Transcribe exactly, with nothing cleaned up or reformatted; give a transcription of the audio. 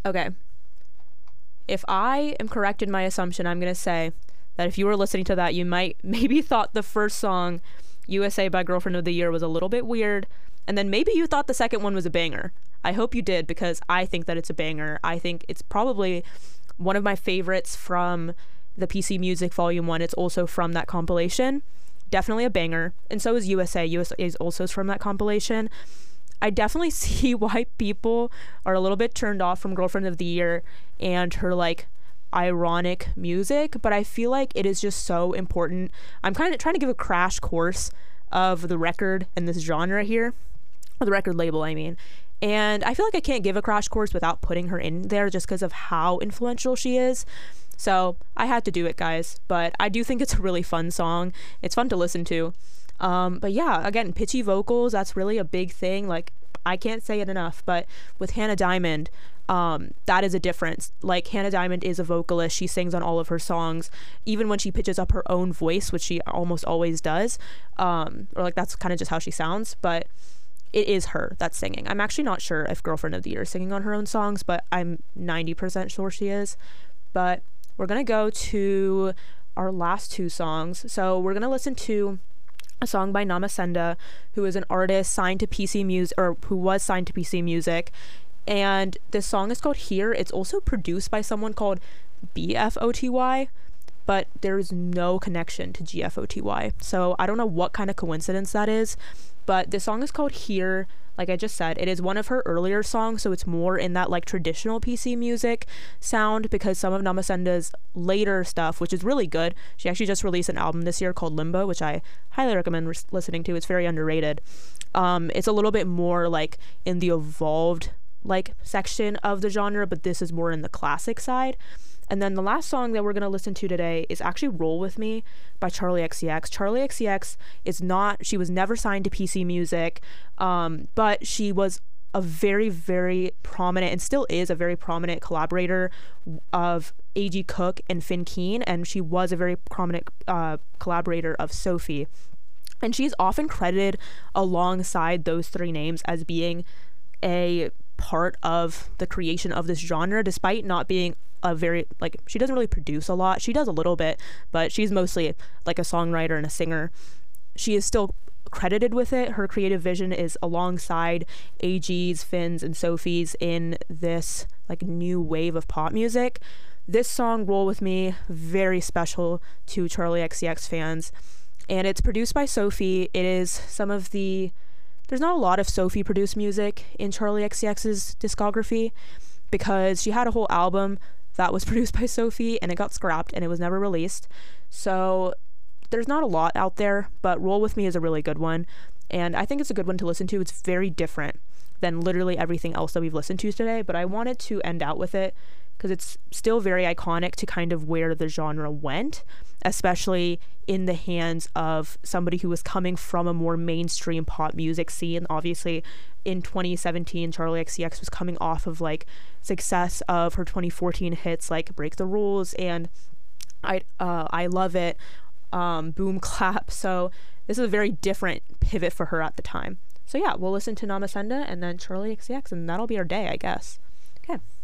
Okay. If I am correct in my assumption, I'm going to say that if you were listening to that, you might maybe thought the first song, U S A by Girlfriend of the Year, was a little bit weird. And then maybe you thought the second one was a banger. I hope you did, because I think that it's a banger. I think it's probably one of my favorites from the P C Music Volume one. It's also from that compilation. Definitely a banger. And so is U S A. U S A is also from that compilation. I definitely see why people are a little bit turned off from Girlfriend of the Year and her like ironic music, but I feel like it is just so important. I'm kind of trying to give a crash course of the record and this genre here, or the record label, I mean. And I feel like I can't give a crash course without putting her in there just because of how influential she is. So I had to do it, guys. But I do think it's a really fun song. It's fun to listen to. Um, but yeah, again, pitchy vocals, that's really a big thing. Like, I can't say it enough, but with Hannah Diamond, um, that is a difference. Like, Hannah Diamond is a vocalist. She sings on all of her songs, even when she pitches up her own voice, which she almost always does. Um, or like, that's kind of just how she sounds, but it is her that's singing. I'm actually not sure if Girlfriend of the Year is singing on her own songs, but I'm ninety percent sure she is. But we're going to go to our last two songs. So we're going to listen to a song by Namasenda, who is an artist signed to P C Music, or who was signed to P C Music. And this song is called Here. It's also produced by someone called B F O T Y, but there is no connection to G F O T Y. So I don't know what kind of coincidence that is, but this song is called Here. Like I just said, it is one of her earlier songs, so it's more in that like traditional P C music sound, because some of Namasenda's later stuff, which is really good, she actually just released an album this year called Limbo, which I highly recommend re- listening to. It's very underrated. Um, it's a little bit more like in the evolved like section of the genre, but this is more in the classic side. And then the last song that we're going to listen to today is actually Roll With Me by Charlie X C X. Charlie X C X is not, she was never signed to P C Music, um, but she was a very, very prominent, and still is a very prominent collaborator of A G Cook and Finn Keen, and she was a very prominent uh, collaborator of Sophie. And she's often credited alongside those three names as being a part of the creation of this genre, despite not being a very, like, she doesn't really produce a lot. She does a little bit, but she's mostly like a songwriter and a singer. She is still credited with it. Her creative vision is alongside A G's, Finn's, and Sophie's in this like new wave of pop music. This song, Roll With Me, very special to Charlie X C X fans, and it's produced by Sophie. It is some of the, there's not a lot of Sophie produced music in Charlie X C X's discography, because she had a whole album that was produced by Sophie and it got scrapped and it was never released. So there's not a lot out there, but Roll With Me is a really good one, and I think it's a good one to listen to. It's very different than literally everything else that we've listened to today, but I wanted to end out with it because it's still very iconic to kind of where the genre went, especially in the hands of somebody who was coming from a more mainstream pop music scene. Obviously, in twenty seventeen, Charli X C X was coming off of like success of her twenty fourteen hits like Break the Rules and I uh, I Love It, um, Boom Clap. So this is a very different pivot for her at the time. So yeah, we'll listen to Namasenda and then Charli X C X, and that'll be our day, I guess. Okay.